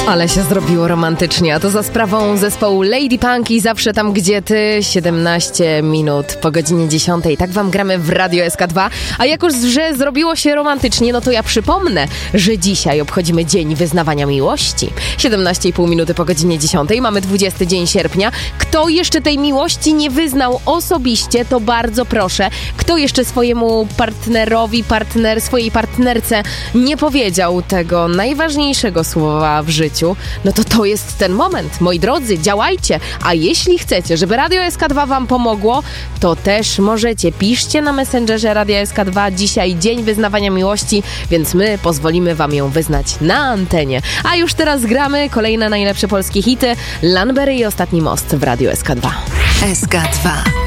Ale się zrobiło romantycznie, a to za sprawą zespołu Lady Punk i Zawsze tam, gdzie ty. 17 minut po godzinie 10. Tak wam gramy w Radio SK2. A jak już, że zrobiło się romantycznie, no to ja przypomnę, że dzisiaj obchodzimy Dzień Wyznawania Miłości. 17,5 minuty po godzinie 10. Mamy 20 dzień sierpnia. Kto jeszcze tej miłości nie wyznał osobiście, to bardzo proszę. Kto jeszcze swojemu partnerowi, swojej partnerce nie powiedział tego najważniejszego słowa w życiu, no to jest ten moment. Moi drodzy, działajcie. A jeśli chcecie, żeby Radio SK2 wam pomogło, to też możecie. Piszcie na Messengerze Radio SK2. Dzisiaj Dzień Wyznawania Miłości, więc my pozwolimy wam ją wyznać na antenie. A już teraz gramy kolejne najlepsze polskie hity. Lanbery i Ostatni most w Radio SK2. SK2.